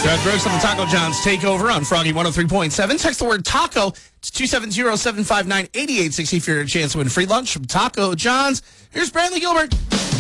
Brad Brooks on the Taco John's Takeover on Froggy 103.7. Text the word taco to 270-759-8860 for your chance to win free lunch from Taco John's. Here's Bradley Gilbert.